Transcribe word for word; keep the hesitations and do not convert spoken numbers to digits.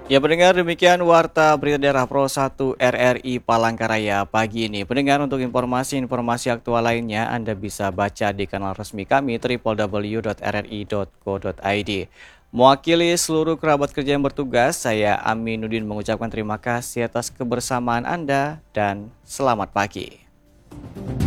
Ya pendengar, demikian Warta Berita Daerah Pro satu R R I Palangkaraya pagi ini. Pendengar, untuk informasi-informasi aktual lainnya Anda bisa baca di kanal resmi kami w w w titik r r i titik co titik i d. Mewakili seluruh kerabat kerja yang bertugas, saya Aminuddin mengucapkan terima kasih atas kebersamaan Anda dan selamat pagi.